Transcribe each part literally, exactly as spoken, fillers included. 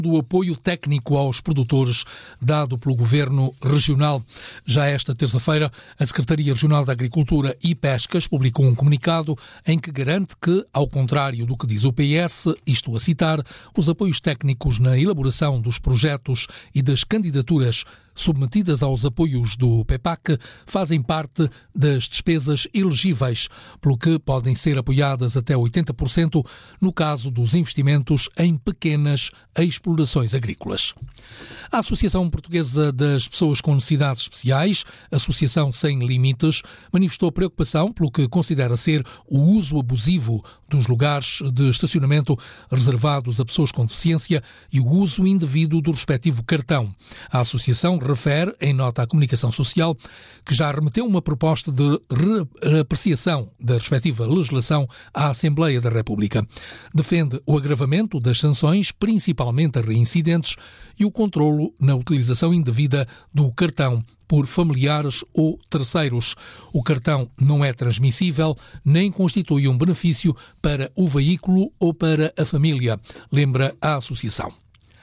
do apoio técnico aos produtores dado pelo Governo Regional. Já esta terça-feira, a Secretaria Regional da Agricultura e Pescas publicou um comunicado em que garante que, ao contrário do que diz o P S, isto a citar, os apoios técnicos na elaboração dos projetos e das candidaturas submetidas aos apoios do P E P A C fazem parte das despesas elegíveis, pelo que podem ser apoiadas até oitenta por cento no caso dos investimentos em pequenas explorações agrícolas. A Associação Portuguesa das Pessoas com Necessidades Especiais, Associação Sem Limites, manifestou preocupação pelo que considera ser o uso abusivo dos lugares de estacionamento reservados a pessoas com deficiência e o uso indevido do respectivo cartão. A Associação refere, em nota à comunicação social, que já remeteu uma proposta de reapreciação da respectiva legislação à Assembleia da República. Defende o agravamento das sanções, principalmente a reincidentes, e o controlo na utilização indevida do cartão por familiares ou terceiros. O cartão não é transmissível, nem constitui um benefício para o veículo ou para a família, lembra a associação.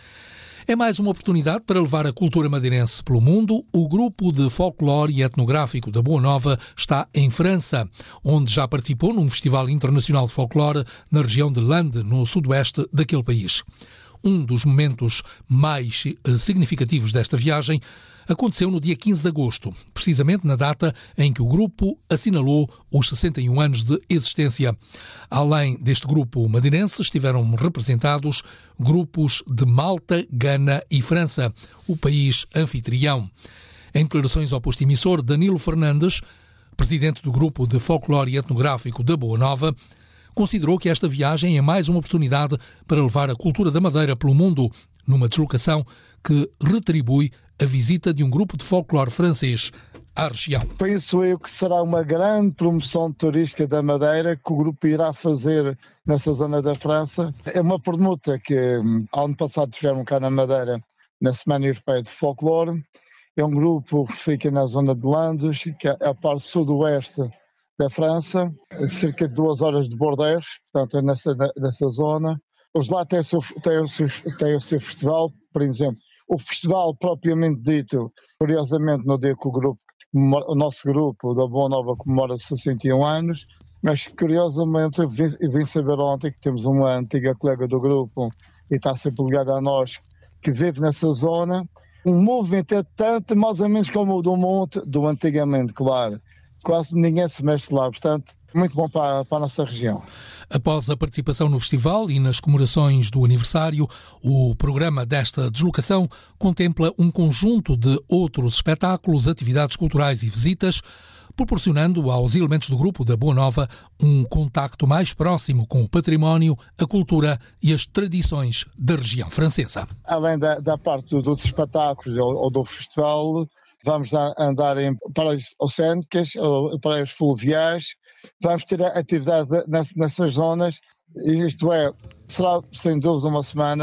É mais uma oportunidade para levar a cultura madeirense pelo mundo. O grupo de folclore e etnográfico da Boa Nova está em França, onde já participou num festival internacional de folclore na região de Landes, no sudoeste daquele país. Um dos momentos mais significativos desta viagem aconteceu no dia quinze de agosto, precisamente na data em que o grupo assinalou os sessenta e um anos de existência. Além deste grupo madeirense, estiveram representados grupos de Malta, Gana e França, o país anfitrião. Em declarações ao posto emissor, Danilo Fernandes, presidente do grupo de folclore etnográfico da Boa Nova, considerou que esta viagem é mais uma oportunidade para levar a cultura da Madeira pelo mundo, numa deslocação que retribui a visita de um grupo de folclore francês à região. Penso eu que será uma grande promoção turística da Madeira que o grupo irá fazer nessa zona da França. É uma permuta que, ao ano passado, tiveram cá na Madeira, na Semana Europeia de Folclore. É um grupo que fica na zona de Landes, que é a parte sudoeste da França, cerca de duas horas de Bordeaux, portanto é nessa, nessa zona. Os lá têm o, seu, têm, o seu, têm o seu festival, por exemplo. O festival propriamente dito, curiosamente no dia que o grupo, o nosso grupo da Boa Nova comemora sessenta e um anos, mas curiosamente eu vim, eu vim saber ontem que temos uma antiga colega do grupo e está sempre ligada a nós, que vive nessa zona. O movimento é tanto, mais ou menos como o do monte, do antigamente, claro. Quase ninguém se mexe lá, portanto, muito bom para, para a nossa região. Após a participação no festival e nas comemorações do aniversário, o programa desta deslocação contempla um conjunto de outros espetáculos, atividades culturais e visitas, proporcionando aos elementos do grupo da Boa Nova um contacto mais próximo com o património, a cultura e as tradições da região francesa. Além da, da parte dos espetáculos ou, ou do festival, vamos andar em praias oceânicas, praias fluviais, vamos ter atividades nessas zonas, isto é, será sem dúvida uma semana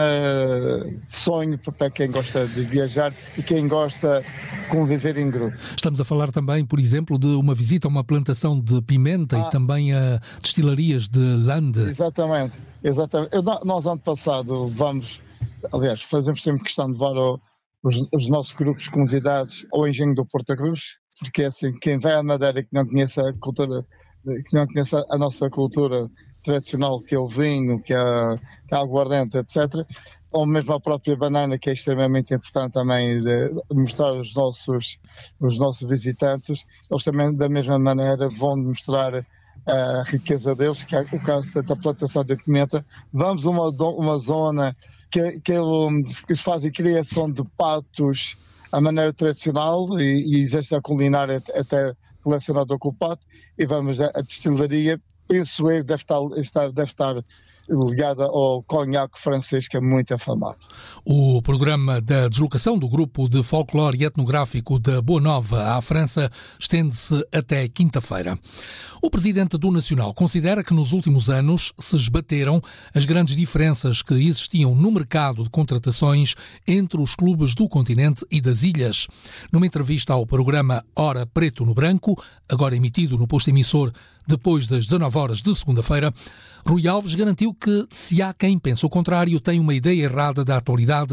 de sonho para quem gosta de viajar e quem gosta de conviver em grupo. Estamos a falar também, por exemplo, de uma visita a uma plantação de pimenta ah, e também a destilarias de Landes. Exatamente, exatamente. Nós ano passado vamos, aliás, fazemos sempre questão de levar o Os, os nossos grupos convidados ao Engenho do Porta Cruz, porque é assim, quem vai à Madeira que não conhece a cultura, que não conhece a nossa cultura tradicional, que é o vinho, que é a, que é a aguardente, etcétera, ou mesmo a própria banana, que é extremamente importante também de mostrar aos nossos, os nossos visitantes, eles também da mesma maneira vão mostrar a riqueza deles, que é o caso da plantação de pimenta. Vamos a uma, uma zona que, que eles fazem criação de patos à maneira tradicional e, e existe a culinária até relacionada com o pato, e vamos à destilaria, penso eu, deve estar, deve estar ligada ao conhaque francês, que é muito afamado. O programa da deslocação do grupo de folclore etnográfico da Boa Nova à França estende-se até quinta-feira. O presidente do Nacional considera que nos últimos anos se esbateram as grandes diferenças que existiam no mercado de contratações entre os clubes do continente e das ilhas. Numa entrevista ao programa Hora Preto no Branco, agora emitido no posto emissor depois das dezanove horas de segunda-feira, Rui Alves garantiu que, se há quem pense o contrário, tem uma ideia errada da atualidade